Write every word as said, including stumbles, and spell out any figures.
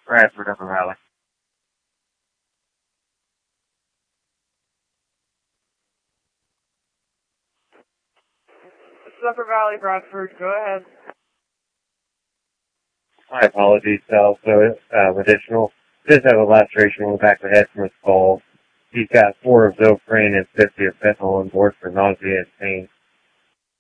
Bradford, Upper Valley. This is Upper Valley, Bradford. Go ahead. My apologies, Sal. So, um, additional. Does have a laceration on the back of the head from his fall. He's got four of Zofran and fifty of fentanyl on board for nausea and pain.